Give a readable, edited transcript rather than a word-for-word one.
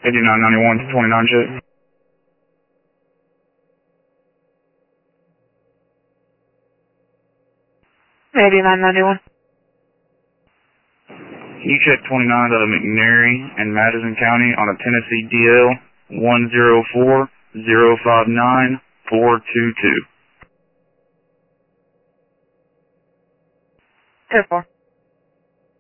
8991 to 29 check. 8991. Can you check 29 out of McNairy and Madison County on a Tennessee DL 104059422? 10-4.